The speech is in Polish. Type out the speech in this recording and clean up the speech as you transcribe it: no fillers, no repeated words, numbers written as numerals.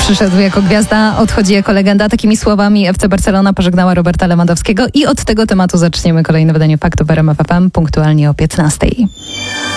Przyszedł jako gwiazda, odchodzi jako legenda. Takimi słowami FC Barcelona pożegnała Roberta Lewandowskiego i od tego tematu zaczniemy kolejne wydanie Faktów w RMF FM punktualnie o 15:00.